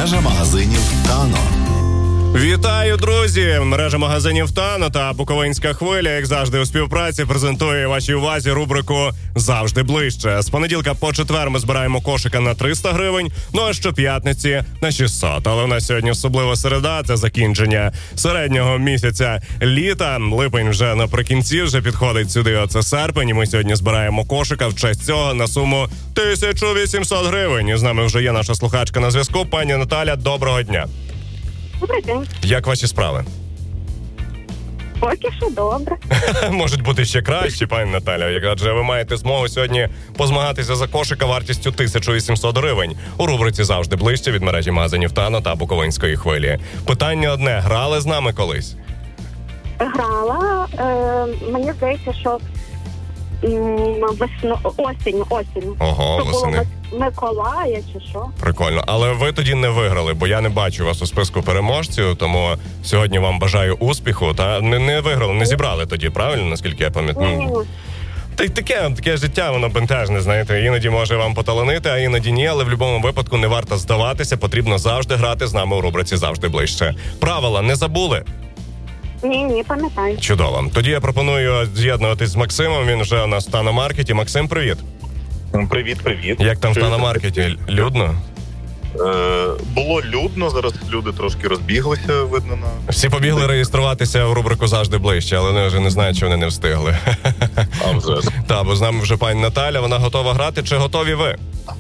Мережа магазинів «Тано». Вітаю, друзі! Мережа магазинів «Тано» та Буковинська хвиля, як завжди, у співпраці презентує вашій увазі рубрику «Завжди ближче». З понеділка по четвер ми збираємо кошика на 300 гривень, ну а щоп'ятниці на 600. Але у нас сьогодні особлива середа, це закінчення середнього місяця літа. Липень вже наприкінці, вже підходить сюди, оце серпень, і ми сьогодні збираємо кошика в честь цього на суму 1800 гривень. І з нами вже є наша слухачка на зв'язку. Пані Наталя, доброго дня. Добрий день. Як ваші справи? Поки що добре. Можуть бути ще кращі, пані Наталя, адже ви маєте змогу сьогодні позмагатися за кошика вартістю 1800 гривень у рубриці «Завжди ближче» від мережі магазинів «Тано» та Буковинської хвилі. Питання одне. Грали з нами колись? Грала. Мені здається, що осінь. Ого, це восени. було Миколая чи що? Прикольно. Але ви тоді не виграли, бо я не бачу вас у списку переможців, тому сьогодні вам бажаю успіху. Та не виграли, не зібрали тоді, правильно, наскільки я пам'ятаю? Ні. Та й таке життя, воно бентежне, знаєте. Іноді може вам поталанити, а іноді ні, але в будь-якому випадку не варто здаватися, потрібно завжди грати з нами у рубриці «Завжди ближче». Правила не забули? Ні, пам'ятаю. Чудово. Тоді я пропоную з'єднуватись з Максимом, він вже у нас в Тано-маркеті. Максим, привіт. Привіт. Як там в Тано-маркеті? Людно? Було людно, зараз люди трошки розбіглися, видно. Всі побігли реєструватися в рубрику «Завжди ближче», але вони вже не знають, що вони не встигли. А вже ж. Так, бо з нами вже пані Наталя, вона готова грати. Чи готові ви?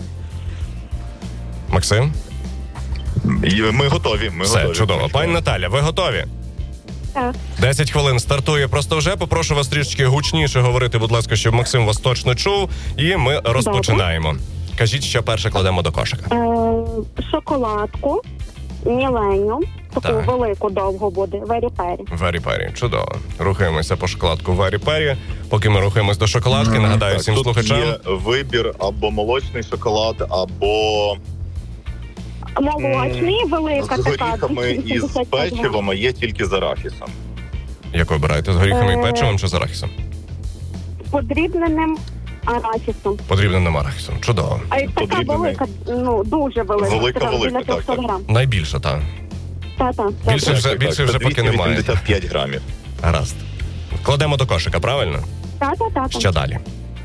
Максим? Ми готові. Все, чудово. Пані Наталя, ви готові? Так. 10 хвилин стартує просто вже. Попрошу вас трішечки гучніше говорити, будь ласка, щоб Максим вас точно чув. І ми розпочинаємо. Кажіть, що перше кладемо до кошика. Шоколадку, міленіум, таку Так. велику довго буде, вері-пері. Вері-пері, чудово. Рухаємося по шоколадку Вері-пері. Поки ми рухаємось до шоколадки, нагадаю Так, всім тут слухачам. є вибір або молочний шоколад, або Молочний, велика з така. горіхами і з 255 грам. печивом, а є тільки з арахісом. Як ви обираєте, з горіхами і печивом чи з арахісом? З подрібненим арахісом. Подрібненим арахісом. Чудово. А й така Подрібнений. велика, дуже велика. Велика, Там біля так, 300 так. грам. Найбільше, так. Та. Більше вже поки немає. 285 грамів. Гаразд. Кладемо до кошика, правильно? Та. Що далі?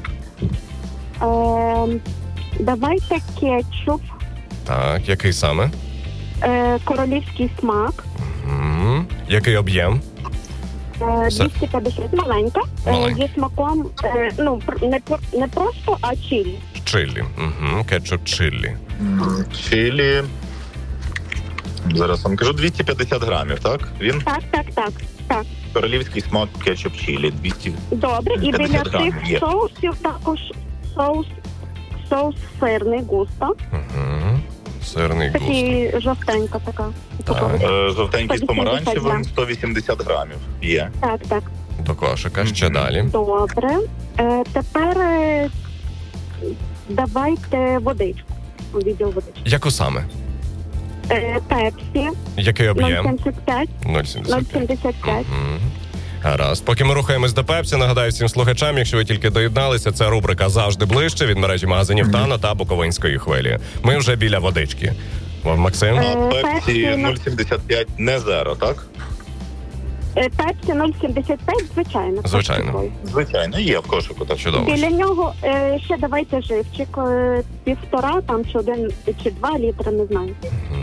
Давайте кетчуп, Так, який саме? королівський смак, Який об'єм? 250, маленька, Маленька. зі смаком, не просто, а чилі. Чилі. Кетчуп чилі. Чилі. Зараз вам кажу, 250 грамів, так? Він Так. королівський смак кетчуп чилі. 200. Добре, і 50 біля грамів цих є. соусів також соус сирний густо. Сирний густ. Такий жовтенька така. Так. Жовтенький з 180 помаранчевим, грам. 180 грамів. Є. Так. До кошика. Ще далі. Добре. Тепер давайте водичку. Відділ водички. Яку саме? Пепсі Який об'єм? 0,75. 0,75. Гаразд. Поки ми рухаємось до Пепсі, нагадаю всім слухачам, якщо ви тільки доєдналися, це рубрика «Завжди ближче» від мережі магазинів «Тано» та Буковинської хвилі. Ми вже біля водички. Максим? А Пепсі Пепсі 0,75 не зеро, так? Пепсі 0,75, звичайно. Звичайно. Звичайно, є в кошику. Так. Чудово. Біля нього ще давайте живчик 1,5 там чи 1 чи 2 літри, не знаю.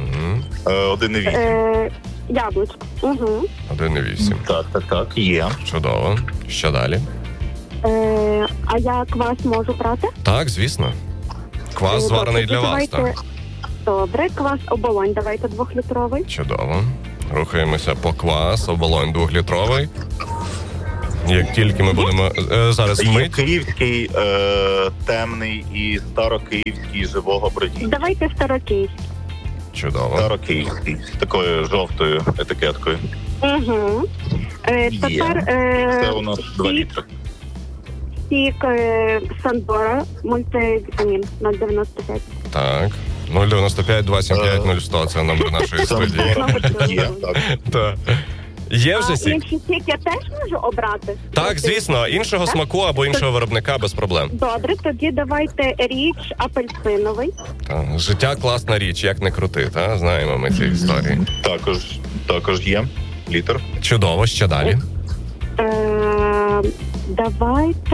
1,8. Яблучко. 1,8. Так, є. Чудово. Що далі? А я квас можу брати? Так, звісно. Квас зварений для вас, так. Добре, квас оболонь, давайте 2-літровий. Чудово. Рухаємося по квас, оболонь 2-літровий. Як тільки ми будемо зараз Є мить. київський, темний і старокиївський живого бродіння. Давайте старокийський. Чудово. Старокиївський, з такою жовтою етикеткою. Тепер Це у нас 2 літри. сік Сандора, мультивітамін 0,95. Так. 095 275 0100. Це номер нашої студії. Є, так. Так. Є вже сік? Інші сік я теж можу обрати? Так, звісно, іншого смаку або іншого виробника без проблем. Добре, тоді давайте річ апельсиновий. Життя класна річ, як не крути, та? Знаємо ми ці історії. Також є. Літр. Чудово, що далі? Давайте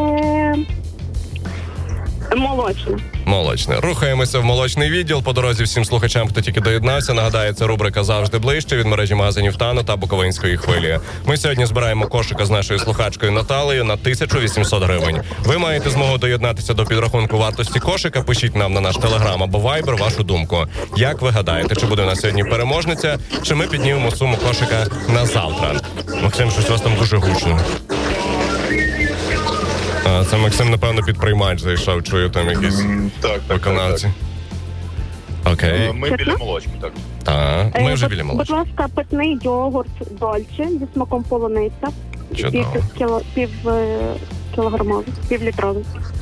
молочне. Молочне. Рухаємося в молочний відділ. По дорозі всім слухачам, хто тільки доєднався. Нагадаю, це рубрика «Завжди ближче» від мережі магазинів «Тано» та Буковинської хвилі. Ми сьогодні збираємо кошика з нашою слухачкою Наталею на 1800 гривень. Ви маєте змогу доєднатися до підрахунку вартості кошика. Пишіть нам на наш телеграм або вайбер вашу думку. Як ви гадаєте, чи буде у нас сьогодні переможниця, чи ми піднімемо суму кошика на завтра? Максим, щось у вас там дуже гучно. Це Максим, напевно, підприймач зайшов, чую там якісь виконавці. Окей. Ми біля молочки, так. Так, ми вже біля молочки. Будь ласка, питний йогурт Дольче зі смаком полуниця. Чудово. Півлітровий.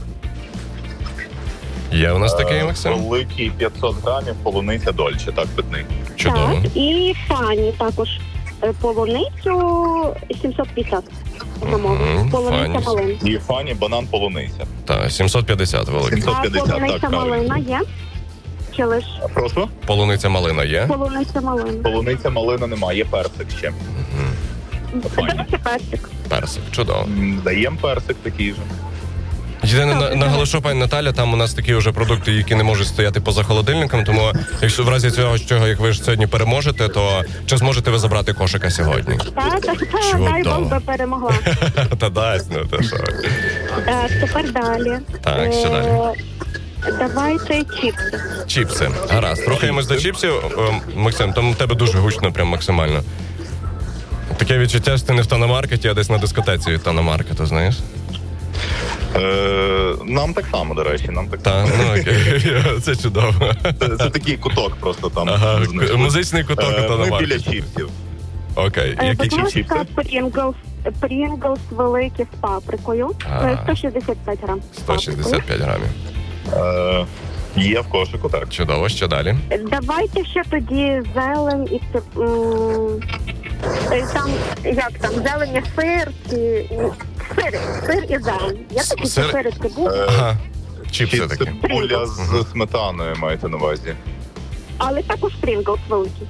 Є у нас такий, Максим? Великий 500 грамів, полуниця Дольче, так, питний. Чудово. Так, і Фані також полуницю 750. Полуниця малина. І Фані банан полуниця. Так, 750 великий. 750, полуниця так, малина є? Чи лиш Прошу? Полуниця малина є? полуниця малина? Полуниця малина немає, є персик ще. Давайте персик. Персик, чудово. Даємо персик такий же. Єдине, наголошу, пані Наталя, там у нас такі вже продукти, які не можуть стояти поза холодильником, тому якщо в разі цього, як ви ж сьогодні переможете, то чи зможете ви забрати кошика сьогодні? Так, дай Бог би перемогла. Та дасть, ну та що. Так, тепер далі. Так, що далі? Давайте чіпси. Чіпси. Гаразд. Рухаємось до чіпсів. Максим, там у тебе дуже гучно, прям максимально. Таке відчуття, що ти не в Тономаркеті, а десь на дискотеці від Тономаркету, знаєш? Нам так само, до речі, нам так само. Так, ну окей, це чудово. Це такий куток просто там. Ага, музичний куток у Ми Тономаркеті. біля чіпсів. Окей, які чіпси? Будь ласка, Pringles великі з паприкою. 165 грам. 165 грамів. Є в кошику, так. Чудово, що далі? Давайте ще тоді зелень і там, як там, зелень і сир, сир і зелень. Я такі сир і цибуля. Ага, чіпси такі. Цибуля з сметаною маєте на увазі. Але також Pringles великі.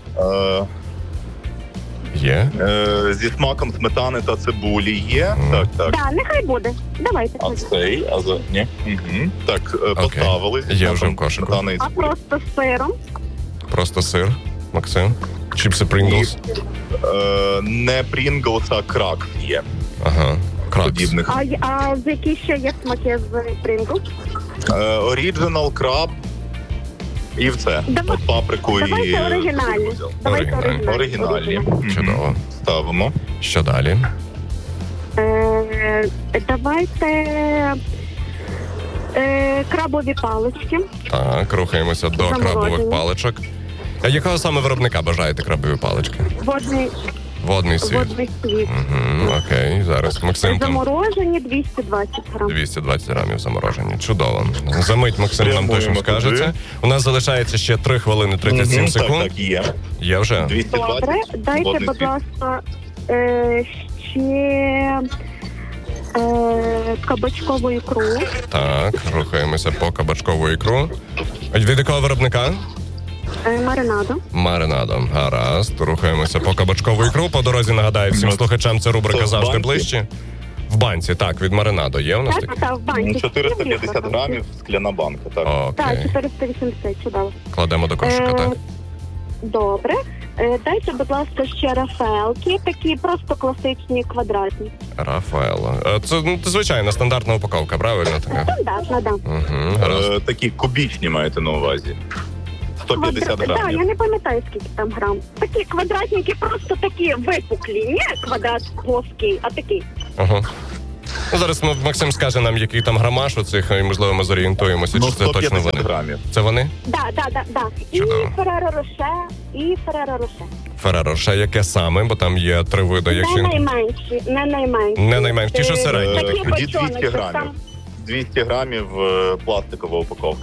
Є? Зі смаком сметани та цибулі є. Так. Так, нехай буде. Давайте. А цей? Ні. Угу. Так, поставили. Є вже в кошику. А просто з сиром? Просто сир, Максим. Чіпси Pringles. Не Pringles, а Кракс є. Ага, Кракс. А з які ще є смаки з Pringles? Original Crab і все. От паприку і... Давайте оригінальні. Оригінальні. Чудово. Ставимо. Що далі? Давайте крабові палички. Так, рухаємося до крабових паличок. А якого саме виробника бажаєте крабові палички? Водний світ. Водний світ. Окей, зараз Максим там... Заморожені 220 грам. 220 грамів заморожені. Чудово. Замить Максим нам точно скаже це. У нас залишається ще 3 хвилини 37 секунд. Так, є. Є вже? 220. Добре, дайте, будь ласка, ще кабачкову ікру. Так, рухаємося по кабачкову ікру. Від якого виробника? Маринадо. Гаразд. Рухаємося по кабачкову ікру. По дорозі нагадаю всім слухачам, це рубрика «Завжди ближче». В банці, так, від Маринадо є у нас таке? Так, в банці. 450 грамів, скляна банка, так. Так, 480, чудово. Кладемо до кошика, так? Добре. Дайте, будь ласка, ще Рафаелки, такі просто класичні квадратні. Рафаело. Це звичайна стандартна упаковка, правильно? Стандартна, так. Такі кубічні маєте на увазі. 150 грамів. Так, я не пам'ятаю, скільки там грам. Такі квадратники, просто такі випуклі. Не квадрат плоский, а такий. Ага. Ну, зараз Максим скаже нам, який там грамаж у цих, і, можливо, ми зорієнтуємося, чи це точно вони. Грамів. Це вони? Так. І Ферреро Роше. Ферреро Роше, яке саме? Бо там є 3 види. Не найменші. Не найменші, ті, що середні. Тоді 200 грамів. 200 грамів пластикова упаковка.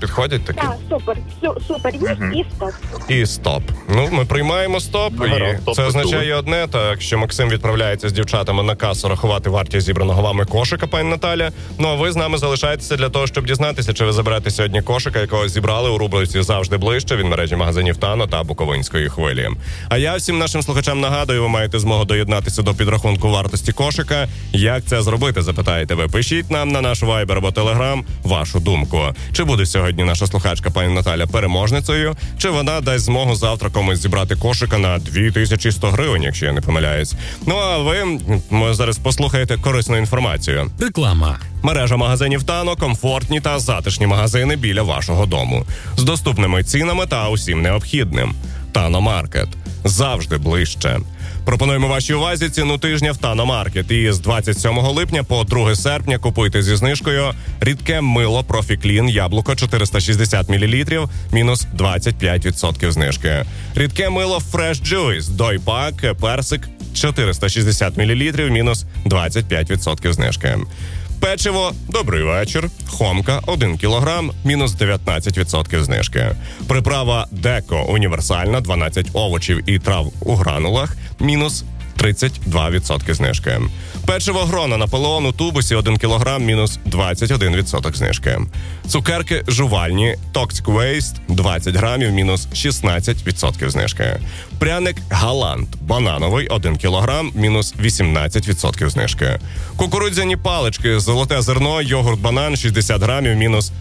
Підходять такі? Так, супер, супер, і стоп. І стоп. Ну, ми приймаємо стоп, і це означає одне, так, що Максим відправляється з дівчатами на касу рахувати вартість зібраного вами кошика, пані Наталя. Ну, а ви з нами залишаєтеся для того, щоб дізнатися, чи ви заберете сьогодні кошика, якого зібрали у рубриці «Завжди ближче» від мережі магазинів «Тано» та «Буковинської хвилі». А я всім нашим слухачам нагадую, ви маєте змогу доєднатися до підрахунку вартості кошика. Як це зробити, запитаєте ви? Пишіть нам на наш Viber або Telegram вашу думку. Чи буде сьогодні наша слухачка пані Наталя переможницею, чи вона дасть змогу завтра комусь зібрати кошика на 2100 гривень, якщо я не помиляюсь. Ну, а ви зараз послухаєте корисну інформацію. Реклама. Мережа магазинів «Тано» – комфортні та затишні магазини біля вашого дому. З доступними цінами та усім необхідним. «Тано Маркет». Завжди ближче. Пропонуємо вашій увазі ціну тижня в «Тано Маркет». І з 27 липня по 2 серпня купуйте зі знижкою рідке мило «Профі-Клін» яблуко 460 мл, мінус 25% знижки. Рідке мило «Fresh Juice» дойпак персик 460 мл, мінус 25% знижки. Печиво «Добрий вечір», Хомка 1 кг, мінус 19% знижки. Приправа Деко універсальна, 12 овочів і трав у гранулах, мінус 32% знижки. Печиво Грона Наполеон у тубусі 1 кг, мінус 21% знижки. Цукерки жувальні Toxic Waste 20 грамів, мінус 16% знижки. Пряник Галант банановий 1 кг, мінус 18% знижки. Кукурудзяні палички Золоте зерно, йогурт банан 60 грамів, мінус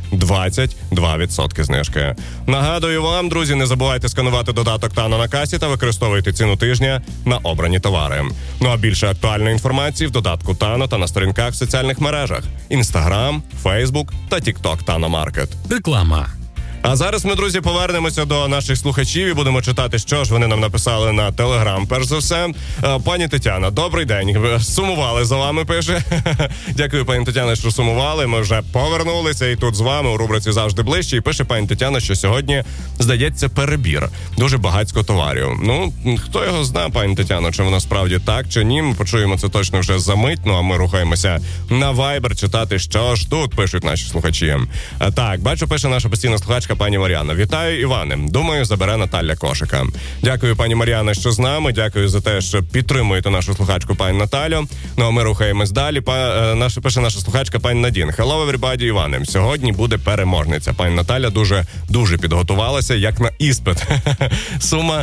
22% знижки. Нагадую вам, друзі, не забувайте сканувати додаток «Тано» на касі та використовуйте ціну тижня на обрані товари. Ну а більше актуальної інформації в додатку «Тано» та на сторінках в соціальних мережах Instagram, Facebook та TikTok «Тано Маркет». Реклама. А зараз ми, друзі, повернемося до наших слухачів і будемо читати, що ж вони нам написали на Телеграм. Перш за все, пані Тетяна, добрий день. Сумували за вами, пише. Дякую, пані Тетяна, що сумували. Ми вже повернулися і тут з вами у рубриці «Завжди ближче». І пише пані Тетяна, що сьогодні, здається, перебір. Дуже багатько товарів. Ну, хто його знає, пані Тетяна, чи воно справді так, чи ні. Ми почуємо це точно вже за мить. Ну, а ми рухаємося на Viber читати, що ж тут пишуть наші слухачі. Так, бачу, пише наша постійна слухачка пані Мар'яна. Вітаю, Іване. Думаю, забере Наталя кошика. Дякую, пані Мар'яна, що з нами. Дякую за те, що підтримуєте нашу слухачку пані Наталю. Ну, а ми рухаємось далі. Пише наша слухачка пані Надін. Hello, everybody, Іване. Сьогодні буде переможниця. Пані Наталя дуже підготувалася, як на іспит. Сума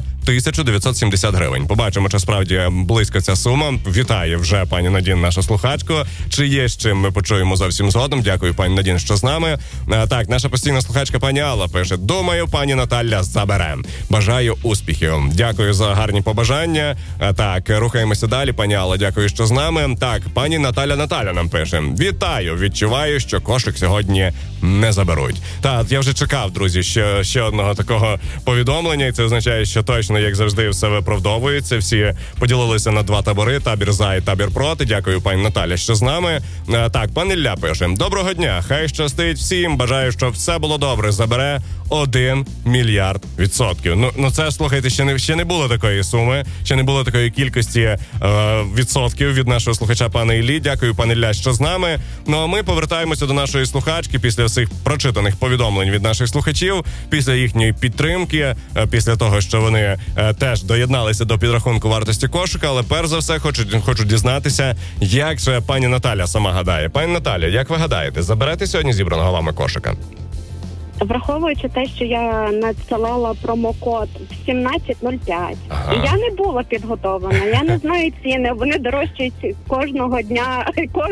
1970 гривень. Побачимо, чи справді близько ця сума. Вітає вже пані Надін, наша слухачка. Чи є з чим, ми почуємо зовсім згодом. Дякую, пані Надін, що з нами. Так, наша постійна слухачка пані Алла пише: думаю, пані Наталя забере. Бажаю успіхів. Дякую за гарні побажання. Так, рухаємося далі. Пані Алла, дякую, що з нами. Так, пані Наталя нам пише: вітаю, відчуваю, що кошик сьогодні не заберуть. Так, я вже чекав, друзі, ще одного такого повідомлення, і це означає, що точно, як завжди, все виправдовується. Всі поділилися на два табори: табір за і табір проти. Дякую, пані Наталя, що з нами. Так, пан Ілля пише: доброго дня, хай щастить всім, бажаю, щоб все було добре. Забере 1 мільярд відсотків. Ну це, слухайте, ще не було такої суми, ще не було такої кількості відсотків від нашого слухача пана Іллі. Дякую, пане Ілля, що з нами. Ну а ми повертаємося до нашої слухачки після всіх прочитаних повідомлень від наших слухачів, після їхньої підтримки, після того, що вони теж доєдналися до підрахунку вартості кошика. Але перш за все хочу дізнатися, як же пані Наталя сама гадає. Пані Наталя, як ви гадаєте, заберете сьогодні зібраного вами кошика? Враховуючи те, що я надсилала промокод в 17.05, і я не була підготовлена, я не знаю ціни, вони дорожчають кожного дня,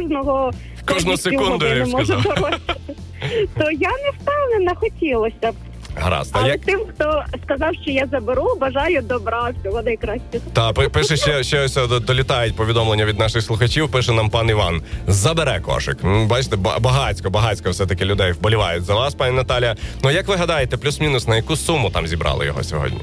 кожну секунду, я може дорожчати. То я не впевнена, хотілося б. Гаразд. Але тим, хто сказав, що я заберу, бажаю добра, всього найкраще. Так, пише ще ось долітають повідомлення від наших слухачів, пише нам пан Іван: забере кошик. Бачите, багацько все-таки людей вболівають за вас, пані Наталя. Ну, як ви гадаєте, плюс-мінус, на яку суму там зібрали його сьогодні?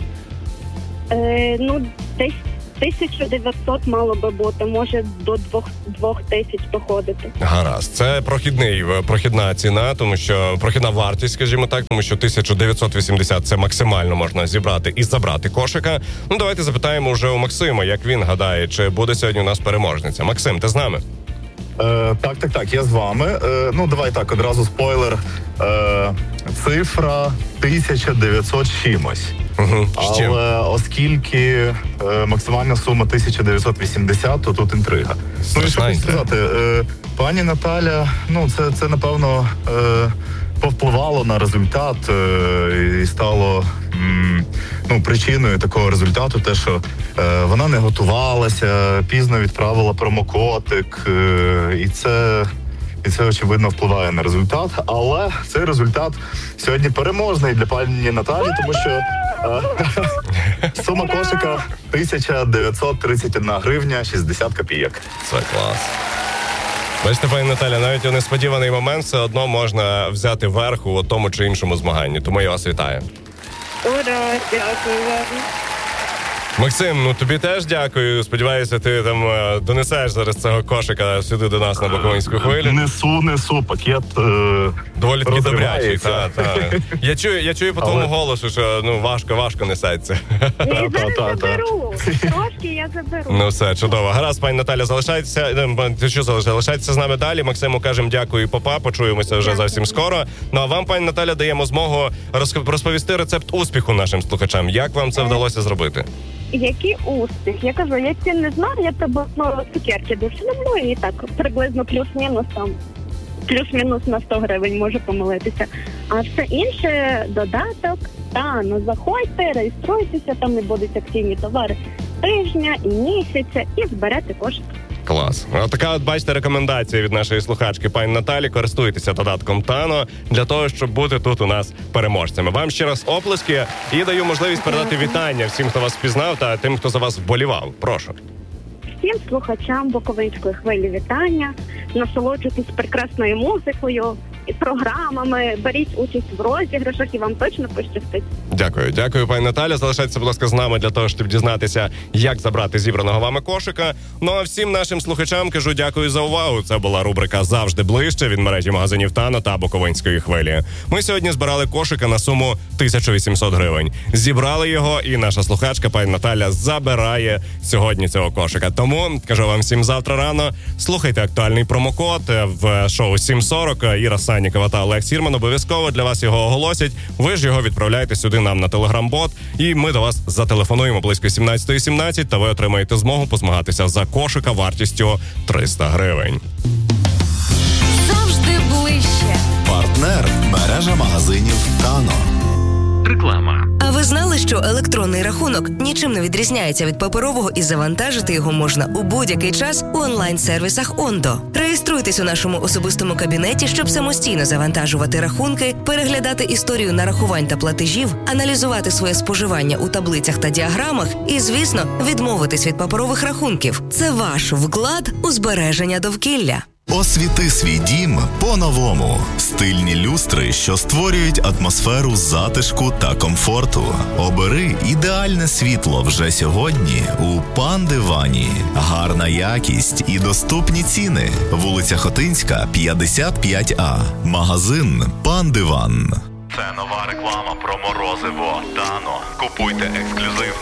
Десь 1900 мало би бути, може до 2000 доходити. Гаразд. Це прохідна ціна, тому що прохідна вартість, скажімо так, тому що 1980 це максимально можна зібрати і забрати кошика. Ну, давайте запитаємо вже у Максима, як він гадає, чи буде сьогодні у нас переможниця. Максим, ти з нами? Так, я з вами. Давай так, одразу спойлер. Цифра 1900 чимось. Але оскільки максимальна сума 1980, то тут інтрига. І що хочу сказати, пані Наталя, це напевно повпливало на результат і стало причиною такого результату, те, що вона не готувалася, пізно відправила промокодик, і це, очевидно, впливає на результат. Але цей результат сьогодні переможний для пані Наталі, тому що сума кошика 1931 гривня 60 копійок. Це клас. Бачите, пані Наталя, навіть у несподіваний момент все одно можна взяти верх у тому чи іншому змаганні. Тому я вас вітаю. Ура, дякую вам. Максим, тобі теж дякую. Сподіваюся, ти там донесеш зараз цього кошика сюди до нас на Буковинську хвилю. Несу, пакет доволі таки добрячий. Я чую по твоєму голосу, що важко несеться. Я зараз заберу. Трошки я заберу. Все, чудово. Гаразд, пані Наталя, залишайтеся з нами далі. Максиму кажемо дякую і папа. Почуємося вже зовсім скоро. А вам, пані Наталя, даємо змогу розповісти рецепт успіху нашим слухачам. Як вам це вдалося зробити? Який успіх? Я кажу, я цін не знаю, я цукерки дуже люблю і так приблизно плюс-мінус на 100 гривень можу помилитися. А все інше додаток, заходьте, реєструйтеся, там не будуть акційні товари тижня і місяця і зберете кошик. Клас. Така бачите, рекомендація від нашої слухачки пані Наталі. Користуйтеся додатком Тано для того, щоб бути тут у нас переможцями. Вам ще раз оплески і даю можливість передати вітання всім, хто вас впізнав та тим, хто за вас вболівав. Прошу. Всім слухачам Буковинської хвилі вітання. Насолоджуйтесь прекрасною музикою і програмами. Беріть участь в розіграшах і вам точно пощастить. Дякую, пані Наталя. Залишайтеся, будь ласка, з нами для того, щоб дізнатися, як забрати зібраного вами кошика. А всім нашим слухачам кажу дякую за увагу. Це була рубрика «Завжди ближче» від мережі магазинів Тано та Буковинської хвилі. Ми сьогодні збирали кошика на суму 1800 гривень. Зібрали його, і наша слухачка пані Наталя забирає сьогодні цього кошика. Тому кажу вам всім завтра рано. Слухайте актуальний промокод в шоу 7:40. Іра Саннікова та Олег Сірман обов'язково для вас його оголосять. Ви ж його відправляєте сюди нам на телеграм-бот, і ми до вас зателефонуємо близько 17:17, та ви отримаєте змогу позмагатися за кошика вартістю 300 гривень. Завжди ближче. Партнер – мережа магазинів Тано. Реклама. А ви знали, що електронний рахунок нічим не відрізняється від паперового і завантажити його можна у будь-який час у онлайн-сервісах Ондо. Реєструйтесь у нашому особистому кабінеті, щоб самостійно завантажувати рахунки, переглядати історію нарахувань та платежів, аналізувати своє споживання у таблицях та діаграмах і, звісно, відмовитись від паперових рахунків. Це ваш вклад у збереження довкілля. Освіти свій дім по-новому. Стильні люстри, що створюють атмосферу затишку та комфорту. Обери ідеальне світло вже сьогодні у Пан-Дивані. Гарна якість і доступні ціни. Вулиця Хотинська, 55А. Магазин «Пан-Диван». Це нова реклама про морозиво Тано. Купуйте ексклюзивне